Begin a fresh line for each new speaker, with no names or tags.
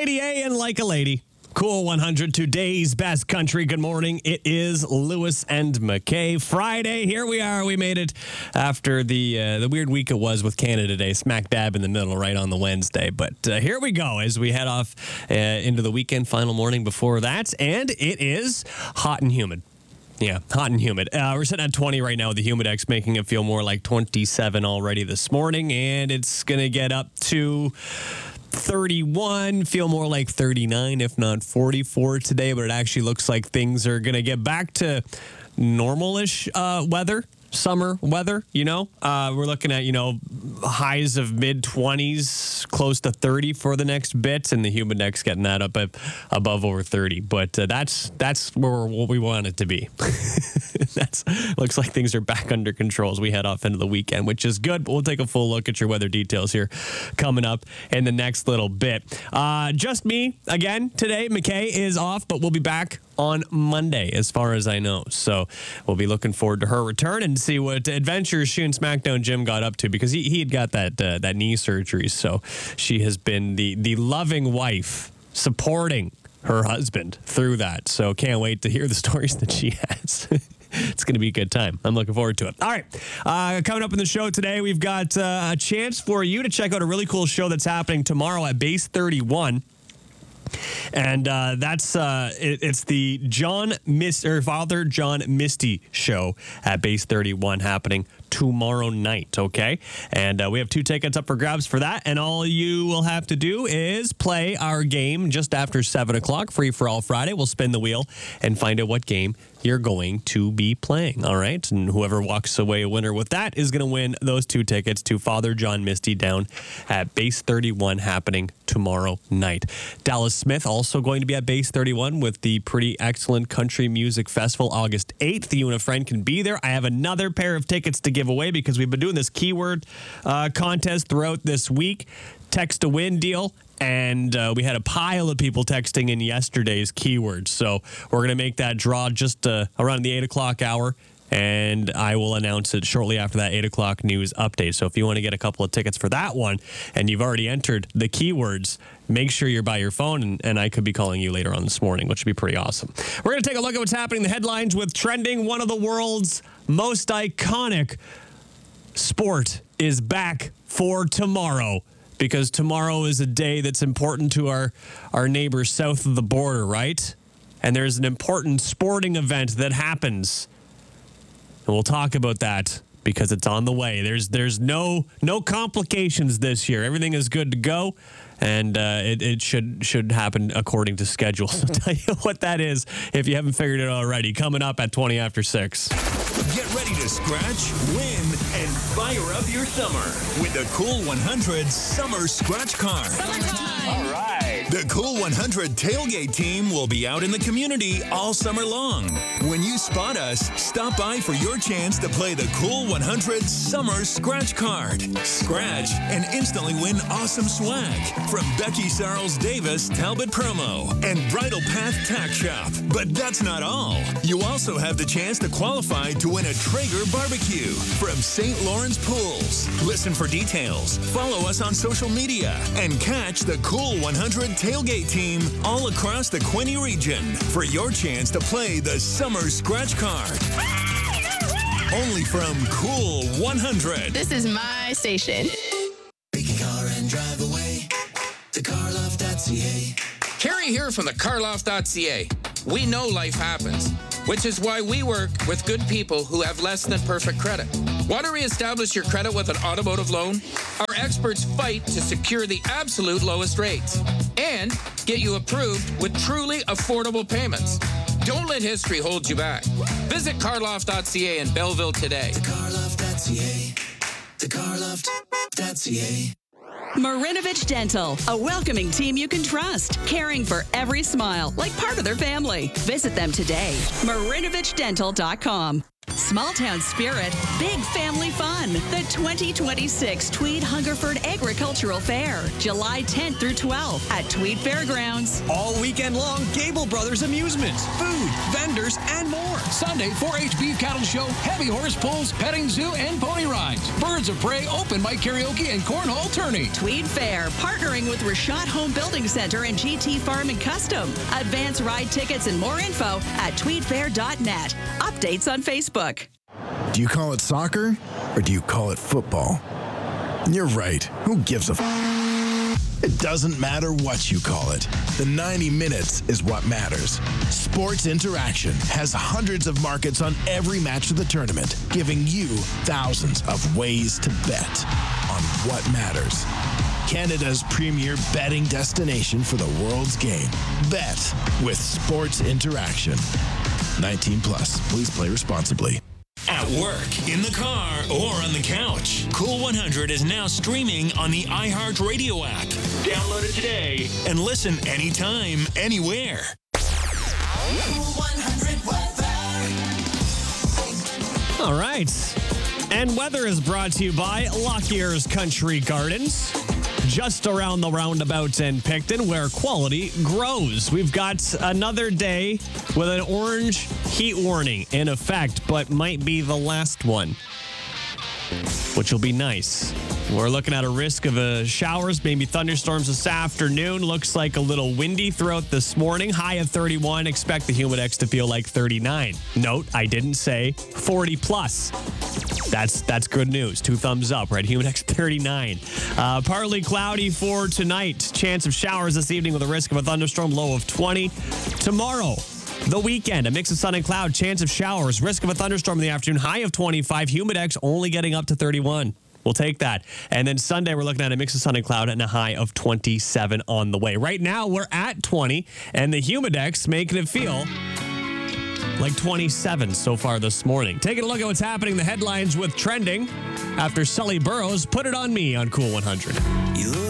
KDA and Like a Lady. Cool 100, today's best country. Good morning. It is Lewis and McKay. Friday, here we are. We made it after the weird week it was with Canada Day, smack dab in the middle, right on the Wednesday. But here we go as we head off into the weekend, final morning before that. And it is hot and humid. Yeah, hot and humid. We're sitting at 20 right now with the Humidex, making it feel more like 27 already this morning. And it's going to get up to 31, feel more like 39, if not 44 today. But it actually looks like things are going to get back to normal-ish weather. Summer weather, we're looking at, highs of mid-20s, close to 30 for the next bit, and the Humidex getting that up above over 30. But that's what we want it to be. Looks like things are back under control as we head off into the weekend, which is good. But we'll take a full look at your weather details here coming up in the next little bit. Just me again today. McKay is off, but we'll be back on Monday, as far as I know. So we'll be looking forward to her return and see what adventures she and SmackDown Jim got up to, because he had got that knee surgery. So she has been the loving wife supporting her husband through that. So can't wait to hear the stories that she has. It's going to be a good time. I'm looking forward to it. All right. Coming up in the show today, we've got a chance for you to check out a really cool show that's happening tomorrow at Base 31. And it's the Father John Misty show at Base 31 happening tomorrow night, okay? And we have 2 tickets up for grabs for that, and all you will have to do is play our game just after 7 o'clock, Free for All Friday. We'll spin the wheel and find out what game you're going to be playing, all right? And whoever walks away a winner with that is going to win those 2 tickets to Father John Misty down at Base 31 happening tomorrow night. Dallas Smith also going to be at Base 31 with the Pretty Excellent Country Music Festival August 8th. You and a friend can be there. I have another pair of tickets to give away because we've been doing this keyword contest throughout this week. Text to win deal. And we had a pile of people texting in yesterday's keywords. So we're going to make that draw just around the 8 o'clock hour. And I will announce it shortly after that 8 o'clock news update. So if you want to get a couple of tickets for that one and you've already entered the keywords, make sure you're by your phone, and I could be calling you later on this morning, which would be pretty awesome. We're going to take a look at what's happening in the headlines with trending. One of the world's most iconic sport is back for tomorrow, because tomorrow is a day that's important to our neighbors south of the border, right? And there's an important sporting event that happens. And we'll talk about that because it's on the way. There's no complications this year. Everything is good to go, and it should happen according to schedule. So I'll tell you what that is if you haven't figured it out already. Coming up at 20 after 6.
Get ready to scratch, win, and fire up your summer with the Cool 100 Summer Scratch Card.
Summertime! All right!
The Cool 100 tailgate team will be out in the community all summer long. When you spot us, stop by for your chance to play the Cool 100 Summer Scratch Card. Scratch and instantly win awesome swag from Becky Sarles Davis Talbot Promo and Bridal Path Tack Shop. But that's not all. You also have the chance to qualify to win a Traeger barbecue from St. Lawrence Pools. Listen for details, follow us on social media, and catch the Cool 100 tailgate team all across the Quinte region for your chance to play the Summer Scratch Card. Only from Cool 100.
This is my station.
Pick a car and drive away to carloft.ca.
Carrie here from the carloft.ca. We know life happens, which is why we work with good people who have less than perfect credit. Want to reestablish your credit with an automotive loan? Our experts fight to secure the absolute lowest rates and get you approved with truly affordable payments. Don't let history hold you back. Visit carloft.ca in Belleville today.
To carloft.ca. To carloft.ca.
Marinovich Dental, a welcoming team you can trust, caring for every smile like part of their family. Visit them today. MarinovichDental.com. Small town spirit, big family fun. The 2026 Tweed Hungerford Agricultural Fair, July 10th through 12th at Tweed Fairgrounds.
All weekend long, Gable Brothers amusements, food, vendors, and more.
Sunday, 4-H beef cattle show, heavy horse pulls, petting zoo, and pony rides. Birds of Prey, open mic karaoke, and cornhole tourney.
Tweed Fair, partnering with Rashad Home Building Center and GT Farm and Custom. Advance ride tickets and more info at tweedfair.net. Updates on Facebook.
Do you call it soccer or do you call it football? You're right. Who gives a It doesn't matter what you call it. The 90 minutes is what matters. Sports Interaction has hundreds of markets on every match of the tournament, giving you thousands of ways to bet on what matters. Canada's premier betting destination for the world's game. Bet with Sports Interaction. 18 plus. Please play responsibly.
At work, in the car, or on the couch. Cool 100 is now streaming on the iHeartRadio app. Download it today and listen anytime, anywhere.
Cool 100 weather.
All right. And weather is brought to you by Lockyear's Country Gardens. Just around the roundabout in Picton, where quality grows. We've got another day with an orange heat warning in effect, but might be the last one, which will be nice. We're looking at a risk of showers, maybe thunderstorms this afternoon. Looks like a little windy throughout this morning. High of 31. Expect the humidex to feel like 39. Note, I didn't say 40 plus. That's good news. 2 thumbs up, right? Humidex 39. Partly cloudy for tonight. Chance of showers this evening with a risk of a thunderstorm. Low of 20. Tomorrow, the weekend, a mix of sun and cloud. Chance of showers. Risk of a thunderstorm in the afternoon. High of 25. Humidex only getting up to 31. We'll take that. And then Sunday, we're looking at a mix of sun and cloud and a high of 27 on the way. Right now, we're at 20, and the humidex making it feel like 27 so far this morning. Taking a look at what's happening, the headlines with trending after Sully Burrows put it on me on Cool 100.